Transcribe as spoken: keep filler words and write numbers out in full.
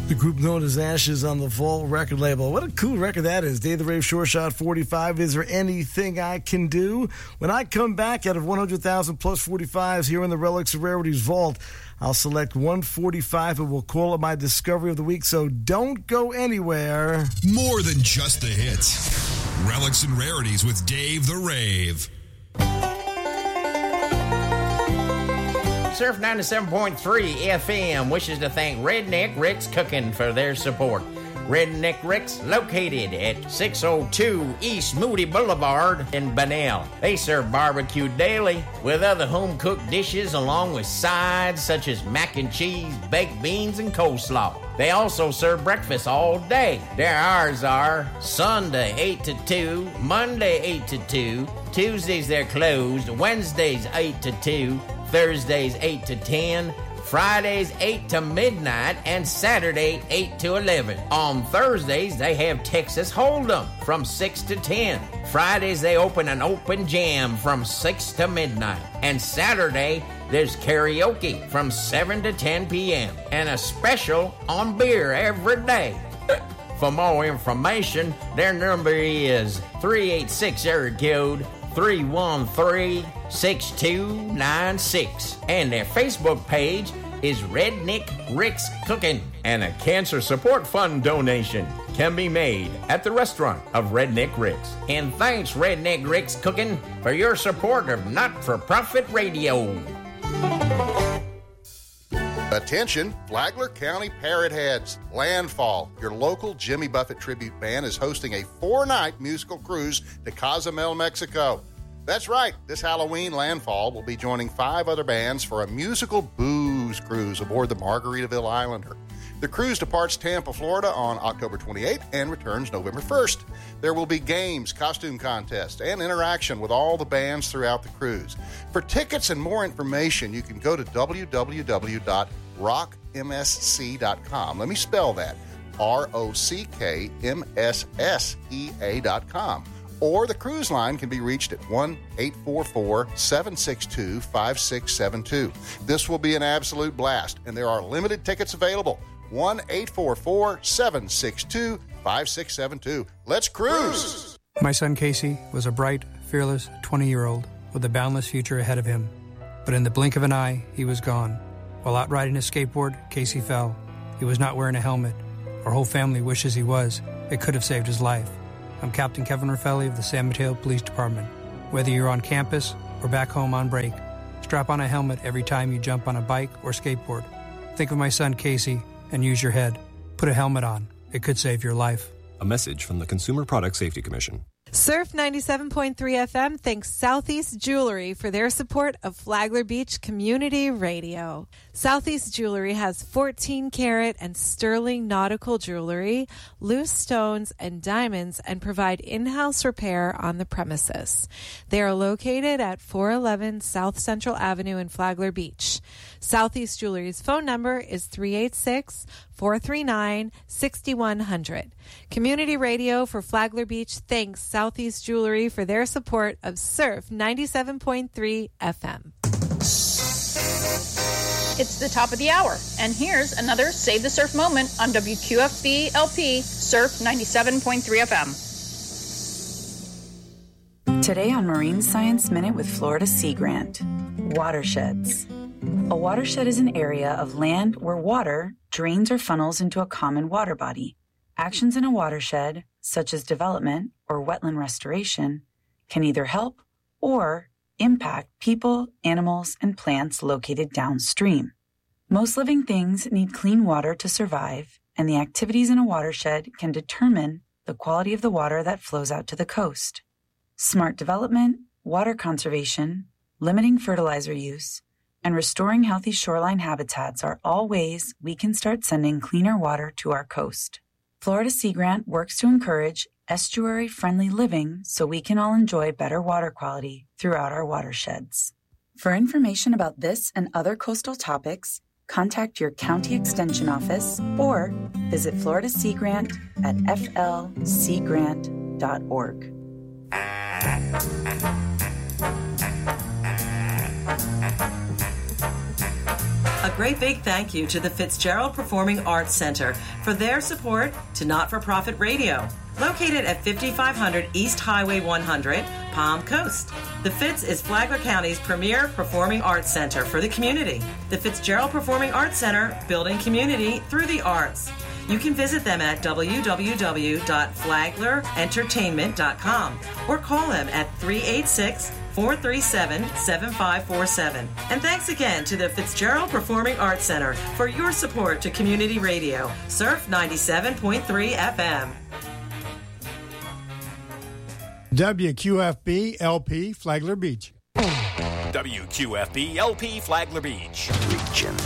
The group known as Ashes on the Vault record label. What a cool record that is. Dave the Rave Short Shot forty-five. Is there anything I can do? When I come back out of one hundred thousand plus forty-fives here in the Relics and Rarities Vault, I'll select one forty-five and we'll call it my Discovery of the Week, so don't go anywhere. More than just the hits. Relics and Rarities with Dave the Rave. Surf ninety-seven point three F M wishes to thank Redneck Rick's Cooking for their support. Redneck Rick's, located at six oh two East Moody Boulevard in Bunnell. They serve barbecue daily with other home-cooked dishes along with sides such as mac and cheese, baked beans, and coleslaw. They also serve breakfast all day. Their hours are Sunday eight to two, Monday eight to two, Tuesdays they're closed, Wednesdays eight to two, Thursdays eight to ten, Fridays eight to midnight, and Saturday eight to eleven. On Thursdays, they have Texas Hold'em from six to ten. Fridays, they open an open jam from six to midnight. And Saturday, there's karaoke from seven to ten p.m. and a special on beer every day. For more information, their number is three eight six area code three one three, six two nine six. And their Facebook page is Redneck Rick's Cooking. And a cancer support fund donation can be made at the restaurant of Redneck Rick's. And thanks, Redneck Rick's Cooking, for your support of not-for-profit radio. Attention, Flagler County Parrot Heads. Landfall, your local Jimmy Buffett tribute band, is hosting a four-night musical cruise to Cozumel, Mexico. That's right, this Halloween, Landfall will be joining five other bands for a musical booze cruise aboard the Margaritaville Islander. The cruise departs Tampa, Florida on October twenty-eighth and returns November first. There will be games, costume contests, and interaction with all the bands throughout the cruise. For tickets and more information, you can go to w w w dot rock m s c dot com. Let me spell that, R O C K M S S E A dot com. Or the cruise line can be reached at one eight four four, seven six two, five six seven two. This will be an absolute blast, and there are limited tickets available. one eight four four, seven six two, five six seven two. Let's cruise! My son Casey was a bright, fearless twenty-year-old with a boundless future ahead of him. But in the blink of an eye, he was gone. While out riding his skateboard, Casey fell. He was not wearing a helmet. Our whole family wishes he was. It could have saved his life. I'm Captain Kevin Raffelli of the San Mateo Police Department. Whether you're on campus or back home on break, strap on a helmet every time you jump on a bike or skateboard. Think of my son Casey and use your head. Put a helmet on. It could save your life. A message from the Consumer Product Safety Commission. Surf ninety-seven point three F M thanks Southeast Jewelry for their support of Flagler Beach Community Radio. Southeast Jewelry has fourteen karat and sterling nautical jewelry, loose stones, and diamonds, and provide in-house repair on the premises. They are located at four eleven South Central Avenue in Flagler Beach. Southeast Jewelry's phone number is three eight six, four three nine, six one zero zero. Community Radio for Flagler Beach thanks Southeast Jewelry for their support of Surf ninety-seven point three F M. It's the top of the hour, and here's another Save the Surf moment on W Q F B L P Surf ninety-seven point three F M. Today on Marine Science Minute with Florida Sea Grant, watersheds. A watershed is an area of land where water drains or funnels into a common water body. Actions in a watershed, such as development or wetland restoration, can either help or impact people, animals, and plants located downstream. Most living things need clean water to survive, and the activities in a watershed can determine the quality of the water that flows out to the coast. Smart development, water conservation, limiting fertilizer use, and restoring healthy shoreline habitats are all ways we can start sending cleaner water to our coast. Florida Sea Grant works to encourage estuary-friendly living so we can all enjoy better water quality throughout our watersheds. For information about this and other coastal topics, contact your county extension office or visit Florida Sea Grant at f l sea grant dot org. A great big thank you to the Fitzgerald Performing Arts Center for their support to Not-for-Profit Radio. Located at fifty-five hundred East Highway one hundred, Palm Coast. The Fitz is Flagler County's premier performing arts center for the community. The Fitzgerald Performing Arts Center, building community through the arts. You can visit them at w w w dot flagler entertainment dot com or call them at three eight six, four three seven, seven five four seven. And thanks again to the Fitzgerald Performing Arts Center for your support to community radio. Surf ninety-seven point three F M. W Q F B L P Flagler Beach. W Q F B L P Flagler Beach. Reaching